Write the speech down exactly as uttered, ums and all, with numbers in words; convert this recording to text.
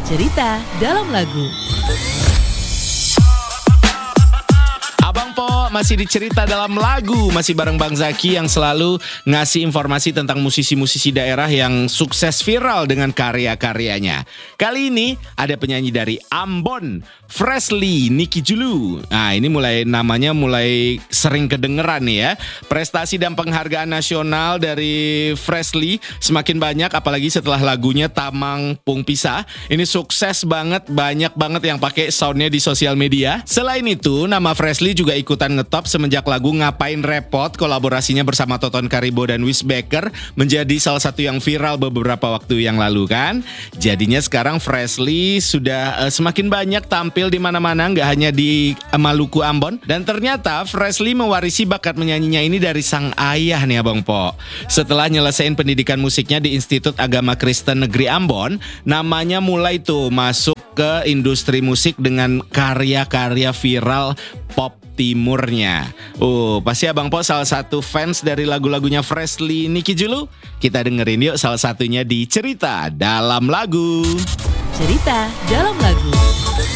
Cerita dalam lagu. Abang Po masih di Cerita Dalam Lagu. Masih bareng Bang Zaki yang selalu ngasih informasi tentang musisi-musisi daerah yang sukses viral dengan karya-karyanya. Kali ini ada penyanyi dari Ambon, Freshly Niki Julu. Nah ini mulai namanya mulai sering kedengeran nih ya. Prestasi dan penghargaan nasional dari Freshly semakin banyak, apalagi setelah lagunya Tamang Pung Pisah. Ini sukses banget, banyak banget yang pakai soundnya di sosial media. Selain itu, nama Freshly juga ikutan ngetop semenjak lagu Ngapain Repot kolaborasinya bersama Toton Karibo dan Wisbaker menjadi salah satu yang viral beberapa waktu yang lalu kan. Jadinya sekarang Freshly sudah uh, semakin banyak tampil di mana-mana, nggak hanya di uh, Maluku Ambon. Dan ternyata Freshly mewarisi bakat menyanyinya ini dari sang ayah nih Abang Po. Setelah nyelesain pendidikan musiknya di Institut Agama Kristen Negeri Ambon, namanya mulai tuh masuk ke industri musik dengan karya-karya viral pop timurnya. Oh, pasti Abang Po salah satu fans dari lagu-lagunya Freshly Niki Julu. Kita dengerin yuk salah satunya di Cerita Dalam Lagu. Cerita dalam lagu.